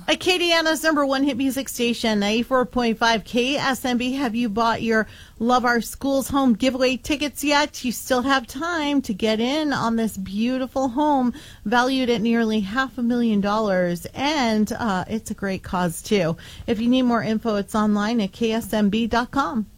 Acadiana's number one hit music station, 94.5 KSMB. Have you bought your Love Our Schools home giveaway tickets yet? You still have time to get in on this beautiful home valued at nearly $500,000. And it's a great cause, too. If you need more info, it's online at ksmb.com.